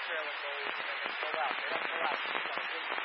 trailer goes and then they pull out. They don't pull out.